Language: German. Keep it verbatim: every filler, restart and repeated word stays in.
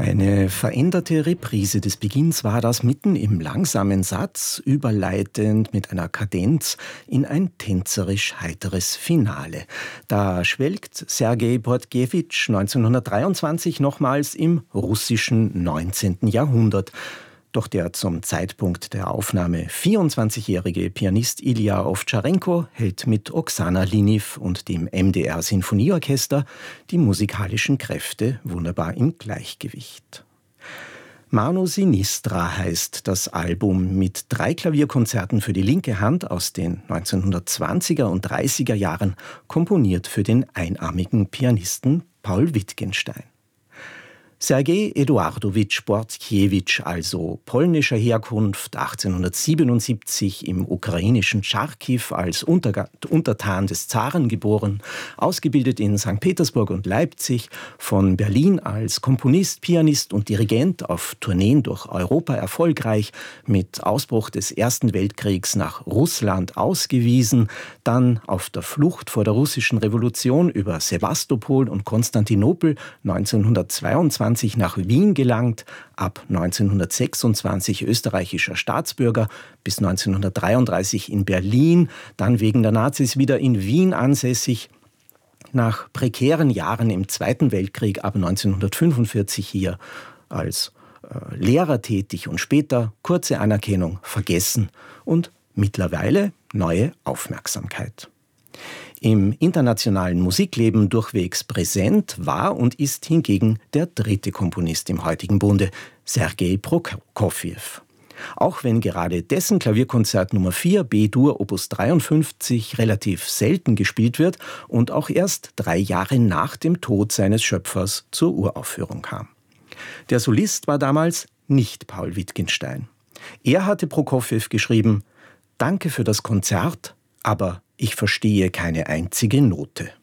Eine veränderte Reprise des Beginns war das, mitten im langsamen Satz, überleitend mit einer Kadenz in ein tänzerisch heiteres Finale. Da schwelgt Sergei Bordjewitsch neunzehnhundertdreiundzwanzig nochmals im russischen neunzehnten Jahrhundert. Doch der zum Zeitpunkt der Aufnahme vierundzwanzigjährige Pianist Ilja Ovtcharенko hält mit Oksana Liniw und dem M D R-Sinfonieorchester die musikalischen Kräfte wunderbar im Gleichgewicht. Mano Sinistra heißt das Album mit drei Klavierkonzerten für die linke Hand aus den neunzehnhundertzwanziger und dreißiger Jahren, komponiert für den einarmigen Pianisten Paul Wittgenstein. Sergei Eduardowitsch Bordjewitsch, also polnischer Herkunft, achtzehnhundertsiebenundsiebzig im ukrainischen Charkiw als Unterga- Untertan des Zaren geboren, ausgebildet in Sankt Petersburg und Leipzig, von Berlin als Komponist, Pianist und Dirigent auf Tourneen durch Europa erfolgreich, mit Ausbruch des Ersten Weltkriegs nach Russland ausgewiesen, dann auf der Flucht vor der russischen Revolution über Sewastopol und Konstantinopel neunzehnhundertzweiundzwanzig nach Wien gelangt, ab neunzehnhundertsechsundzwanzig österreichischer Staatsbürger, bis neunzehnhundertdreiunddreißig in Berlin, dann wegen der Nazis wieder in Wien ansässig, nach prekären Jahren im Zweiten Weltkrieg ab neunzehnhundertfünfundvierzig hier als äh, Lehrer tätig und später kurze Anerkennung, vergessen und mittlerweile neue Aufmerksamkeit. Im internationalen Musikleben durchwegs präsent war und ist hingegen der dritte Komponist im heutigen Bunde, Sergei Prokofjew. Auch wenn gerade dessen Klavierkonzert Nummer vier B-Dur Opus dreiundfünfzig relativ selten gespielt wird und auch erst drei Jahre nach dem Tod seines Schöpfers zur Uraufführung kam. Der Solist war damals nicht Paul Wittgenstein. Er hatte Prokofjew geschrieben: „Danke für das Konzert, aber ich verstehe keine einzige Note."